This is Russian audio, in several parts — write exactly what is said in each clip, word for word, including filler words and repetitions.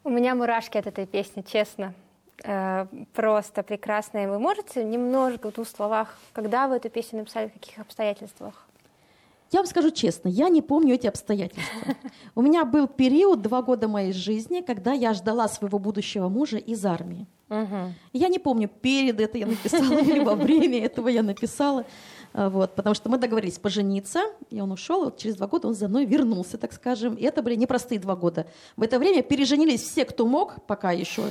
У меня мурашки от этой песни, честно. Э, просто прекрасная. Вы можете немножко в двух словах, когда вы эту песню написали, в каких обстоятельствах? Я вам скажу честно, я не помню эти обстоятельства. У меня был период, два года моей жизни, когда я ждала своего будущего мужа из армии. Угу. Я не помню, перед это я написала или во время этого я написала. Вот, потому что мы договорились пожениться, и он ушел, вот через два года он за мной вернулся, так скажем. И это были непростые два года. В это время переженились все, кто мог, пока еще.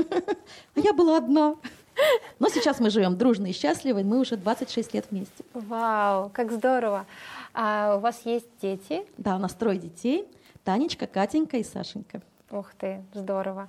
А я была одна. Но сейчас мы живем дружно и счастливо, и мы уже двадцать шесть лет вместе. Вау, как здорово. А у вас есть дети? Да, у нас трое детей. Танечка, Катенька и Сашенька. Ух ты, здорово.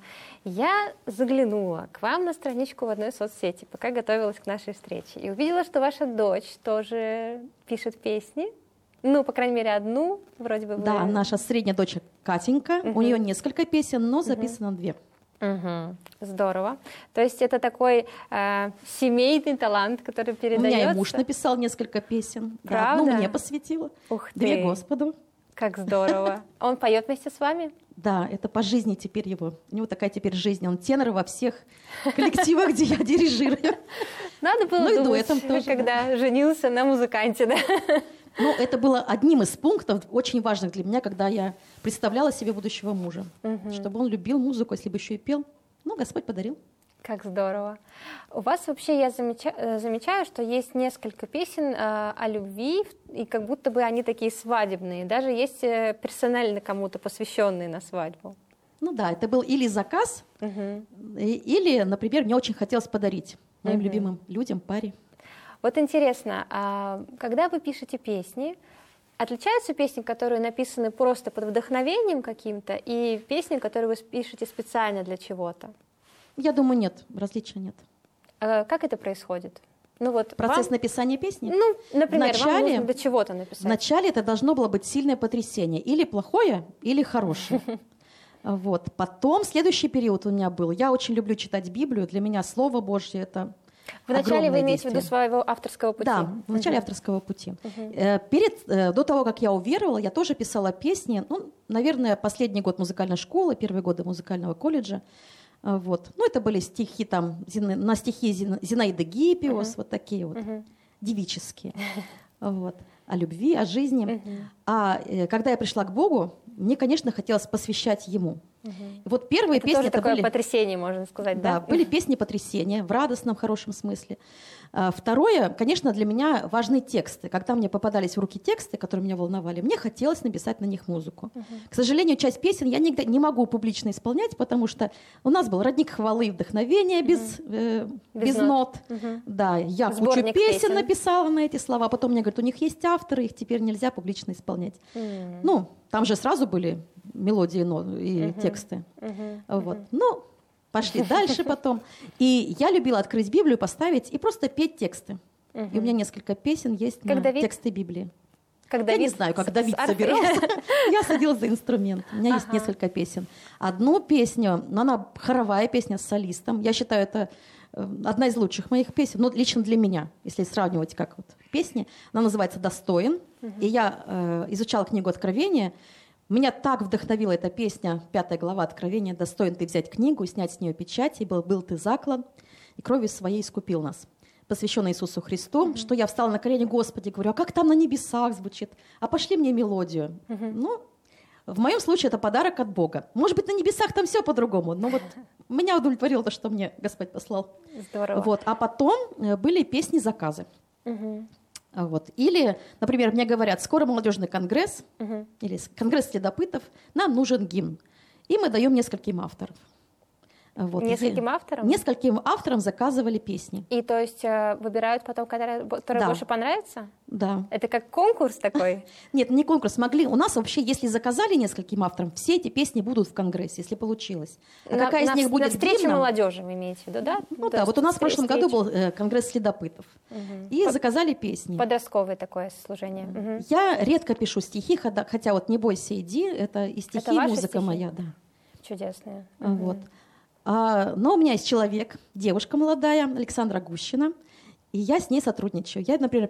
Я заглянула к вам на страничку в одной соцсети, пока готовилась к нашей встрече, и увидела, что ваша дочь тоже пишет песни. Ну, по крайней мере, одну, вроде бы. Вы... Да, наша средняя дочь Катенька. Угу. У нее несколько песен, но записано угу. две. Угу. Здорово. То есть это такой э, семейный талант, который передается. У меня и муж написал несколько песен. Правда? Да, одну мне посвятила. Ух ты. Две Господу. Как здорово. Он поет вместе с вами? Да, это по жизни теперь его. У него такая теперь жизнь. Он тенор во всех коллективах, где я дирижирую. Надо было ну, думать, тоже, когда да. женился на музыканте, да? Ну, это было одним из пунктов, очень важных для меня, когда я представляла себе будущего мужа. Угу. Чтобы он любил музыку, если бы еще и пел. Ну, Господь подарил. Как здорово. У вас вообще, я замечаю, замечаю, что есть несколько песен э, о любви, и как будто бы они такие свадебные. Даже есть э, персонально кому-то посвященные на свадьбу. Ну да, это был или заказ, угу. или, например, мне очень хотелось подарить моим угу. любимым людям, паре. Вот интересно, а когда вы пишете песни, отличаются песни, которые написаны просто под вдохновением каким-то, и песни, которые вы пишете специально для чего-то? Я думаю, нет, различия нет. А как это происходит? Ну, вот процесс вам... написания песни? Ну, например, вначале, вам нужно до чего-то написать. Вначале это должно было быть сильное потрясение. Или плохое, или хорошее. Вот. Потом следующий период у меня был. Я очень люблю читать Библию. Для меня Слово Божье — это Вначале вы имеете в виду своего авторского пути? Да, в начале uh-huh. авторского пути. Uh-huh. Перед, до того, как я уверовала, я тоже писала песни. Ну, наверное, последний год музыкальной школы, первые годы музыкального колледжа. Вот. Ну, это были стихи там, на стихи Зинаиды Гиппиус, uh-huh. вот такие вот, uh-huh. девические. Вот. О любви, о жизни. Uh-huh. А э, когда я пришла к Богу, мне, конечно, хотелось посвящать Ему. Uh-huh. И вот первые это песни... тоже это такое были, потрясение, можно сказать, да? Да, были песни потрясения, в радостном, хорошем смысле. А второе, конечно, для меня важны тексты. Когда мне попадались в руки тексты, которые меня волновали, мне хотелось написать на них музыку. Uh-huh. К сожалению, часть песен я нигде не могу публично исполнять, потому что у нас был родник хвалы и вдохновения без, uh-huh. э, без, без нот. нот. Uh-huh. Да, я Сборник кучу песен, песен написала на эти слова, потом мне говорят, у них есть авторы, их теперь нельзя публично исполнять. Uh-huh. Ну, там же сразу были мелодии и uh-huh. тексты. Uh-huh. Вот. Uh-huh. Ну, пошли дальше потом. И я любила открыть Библию, поставить и просто петь тексты. Uh-huh. И у меня несколько песен есть как на Давид? Тексты Библии. Как я Давид не знаю, как с, Давид с собирался. Я садилась за инструмент. У меня ага. есть несколько песен. Одну песню, она хоровая песня с солистом. Я считаю, это одна из лучших моих песен. Ну, лично для меня, если сравнивать как вот песни. Она называется «Достоин». Uh-huh. И я э, изучала книгу Откровения. Меня так вдохновила эта песня, пятая глава Откровения: «Достоин ты взять книгу и снять с нее печать, ибо был ты заклан, и кровью своей искупил нас», посвященная Иисусу Христу, mm-hmm. что я встала на колени: Господи, говорю, а как там на небесах звучит? А пошли мне мелодию. Mm-hmm. Ну, в моем случае это подарок от Бога. Может быть, на небесах там все по-другому, но вот меня удовлетворило то, что мне Господь послал. Здорово. Вот. А потом были песни-заказы. Mm-hmm. Вот. Или, например, мне говорят, скоро молодежный конгресс, uh-huh. или конгресс следопытов, нам нужен гимн. И мы даем нескольким авторам. Вот. Нескольким и авторам? Нескольким авторам заказывали песни. И то есть выбирают потом, которые, которые да. больше понравятся? Да. Это как конкурс такой? Нет, не конкурс. Могли. У нас вообще, если заказали нескольким авторам, все эти песни будут в конгрессе, если получилось. А на, какая из на, них будет на встрече гимном? молодежи, вы имеете в виду, да? Ну то да, вот у нас в прошлом встречи. году был э, конгресс следопытов. Угу. И Под... заказали песни. Подростковое такое служение. Угу. Я редко пишу стихи, хотя вот «Не бойся, иди» — это и стихи, это и музыка стихи? моя. Да. Чудесные. Вот. Угу. А, но у меня есть человек, девушка молодая, Александра Гущина, и я с ней сотрудничаю. Я, например,